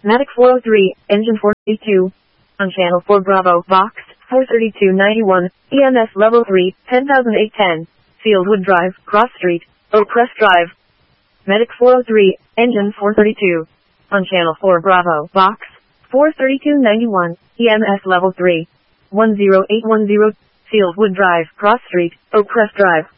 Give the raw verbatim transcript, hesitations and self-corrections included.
Matic four oh three, engine four thirty-two. On channel four Bravo, box, four thirty-two ninety-one, E M S level three, ten thousand eight hundred ten. Fieldwood Drive, Cross Street, Oakcrest Drive. Medic four oh three, engine four thirty-two. On channel four Bravo, box, four thirty-two ninety-one, E M S level three, one zero eight one zero, Fieldwood Drive, Cross Street, Oakcrest Drive.